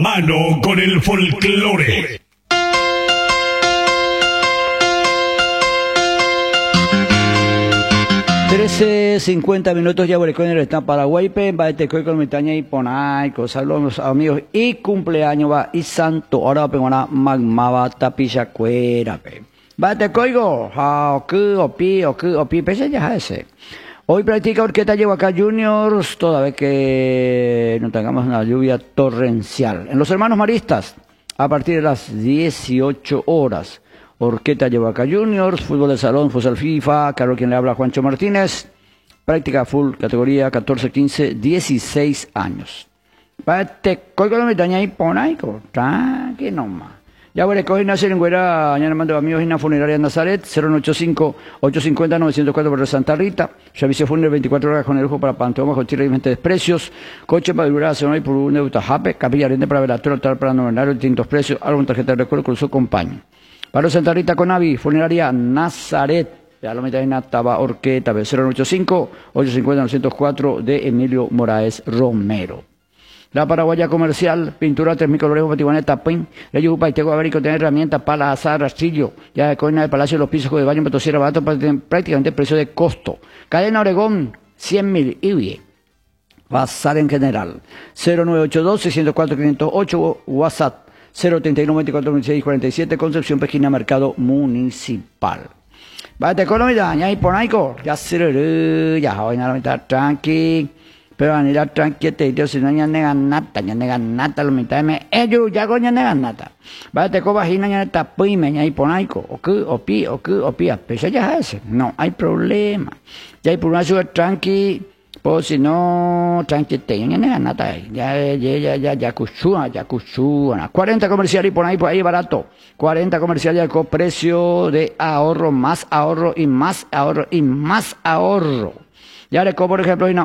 Mano con el folclore. $13:50 ya Borecón en el estado Paraguay, va este coy con mitaña y ponay, saludos amigos y cumpleaños va y santo ahora pegona magmaba tapilla cuera pe. Va este coigo, opi, pese ya ese. Hoy practica Orquesta Yehuacá Juniors, toda vez que no tengamos una lluvia torrencial. En los hermanos maristas, a partir de las 18 horas. Orquesta Yehuacá Juniors, fútbol de salón, futsal FIFA, Carlos quien le habla, Juancho Martínez. Práctica full, categoría 14, 15, 16 años. Te coigo la metaña y ponaico, tranqui nomás. Ya voy a recoger nacer en Güera, mañana mando amigos en la funeraria de Nazaret, 085-850-904 por Santa Rita. Servicio fúnebre 24 horas con el ojo para Panteón bajo tierra y desprecios. Coche para durar se por un Eutajape, capilla arende para velatorio, altar para novenario, distintos precios, alguna tarjeta de recuerdo con su compañero. Para Santa Rita con Avi, funeraria Nazaret. Ya lo metáis en Ataba Orqueta, 085-850-904 de Emilio Moraes Romero. La Paraguaya Comercial, pintura 3.000 colores, patibaneta, pin, le yupa y tengo a ver y tener herramientas, pala, azar, rastrillo, ya de coina del Palacio de los Pisos de Baño, Potosí, barato, prácticamente precio de costo. Cadena Oregón, 100.000, y bien. Bazar en general, 0982-604-508, WhatsApp, 031-24-26-47, Concepción, Pejina, Mercado Municipal. Vate Colombia, ya y ponaico, ya se ya hoy nada mitad tranqui, pero van a ir a tranquete, Dios si no ya negan nata, lo mitad me, ellos ya coña negan nata. Vate cobajina ya está puime, ya y ponaico, opi, pero ya hace, no hay problema. Ya hay por una ciudad tranqui, pues si no, tranquete, ya negan nata, ya cuchúa, 40 comercial y por ahí barato. 40 comerciales con precio de ahorro, más ahorro y más ahorro y más ahorro. Ya le por ejemplo,